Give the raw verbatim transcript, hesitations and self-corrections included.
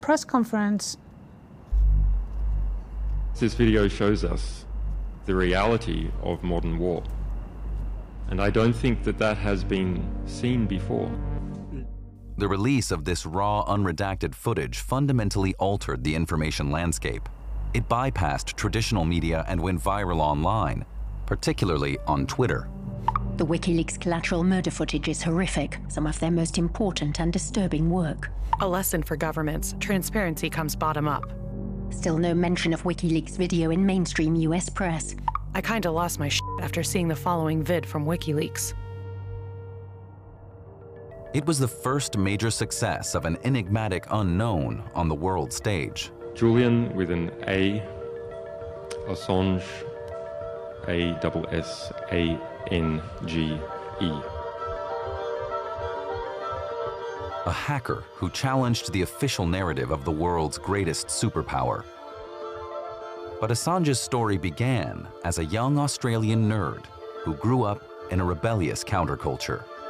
press conference. This video shows us the reality of modern war. And I don't think that that has been seen before. The release of this raw, unredacted footage fundamentally altered the information landscape. It bypassed traditional media and went viral online, particularly on Twitter. The WikiLeaks collateral murder footage is horrific, some of their most important and disturbing work. A lesson for governments, transparency comes bottom up. Still no mention of WikiLeaks video in mainstream U S press. I kinda lost my shit after seeing the following vid from WikiLeaks. It was the first major success of an enigmatic unknown on the world stage. Julian with an A, Assange, A S S A N G E. A hacker who challenged the official narrative of the world's greatest superpower. But Assange's story began as a young Australian nerd who grew up in a rebellious counterculture.